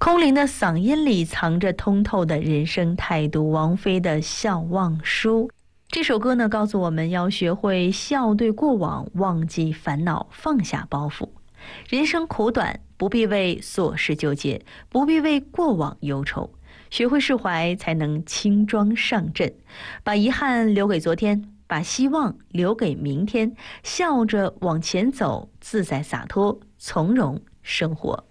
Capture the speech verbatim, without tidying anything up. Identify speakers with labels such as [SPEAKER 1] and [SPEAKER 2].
[SPEAKER 1] 空灵的嗓音里藏着通透的人生态度。王菲的《笑忘书》这首歌呢，告诉我们要学会笑对过往，忘记烦恼，放下包袱。人生苦短，不必为琐事纠结，不必为过往忧愁，学会释怀，才能轻装上阵。把遗憾留给昨天，把希望留给明天，笑着往前走，自在洒脱，从容生活。